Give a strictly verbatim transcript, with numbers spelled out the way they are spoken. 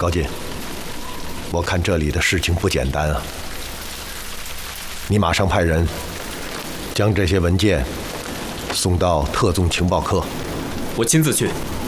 高进，我看这里的事情不简单啊！你马上派人将这些文件送到特种情报科。 我亲自去。